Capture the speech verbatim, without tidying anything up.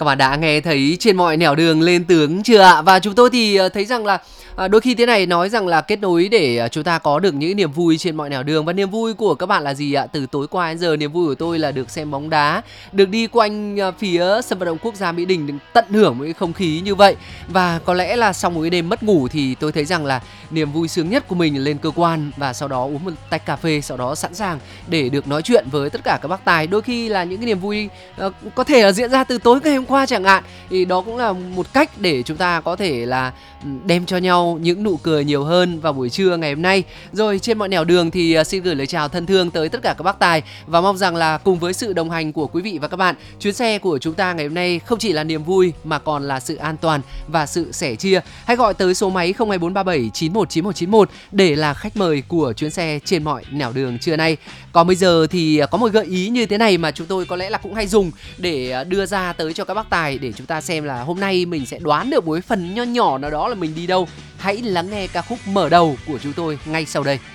Các bạn đã nghe thấy trên mọi nẻo đường lên tướng chưa ạ? Và chúng tôi thì ờ, thấy rằng là à, đôi khi thế này nói rằng là kết nối để à, chúng ta có được những niềm vui trên mọi nẻo đường. Và niềm vui của các bạn là gì ạ? Từ tối qua đến giờ niềm vui của tôi là được xem bóng đá, được đi quanh à, phía sân vận động quốc gia Mỹ Đình, được tận hưởng một cái không khí như vậy. Và có lẽ là sau một cái đêm mất ngủ thì tôi thấy rằng là niềm vui sướng nhất của mình là lên cơ quan và sau đó uống một tách cà phê, sau đó sẵn sàng để được nói chuyện với tất cả các bác tài. Đôi khi là những cái niềm vui ờ, có thể là diễn ra từ tối ngày hôm qua chẳng hạn, thì đó cũng là một cách để chúng ta có thể là ừ, đem cho nhau những nụ cười nhiều hơn vào buổi trưa ngày hôm nay. Rồi trên mọi nẻo đường thì ờ, xin gửi lời chào thân thương tới tất cả các bác tài và mong rằng là cùng với sự đồng hành của quý vị và các bạn, chuyến xe của chúng ta ngày hôm nay không chỉ là niềm vui mà còn là sự an toàn và sự sẻ chia. Hãy gọi tới số máy không hai bốn ba bảy chín một chín một chín một để là khách mời của chuyến xe trên mọi nẻo đường trưa nay. Còn bây giờ thì có một gợi ý như thế này mà chúng tôi có lẽ là cũng hay dùng để đưa ra tới cho các bác tài để chúng ta xem là hôm nay mình sẽ đoán được một cái phần nho nhỏ nào đó là mình đi đâu. Hãy lắng nghe ca khúc mở đầu của chúng tôi ngay sau đây.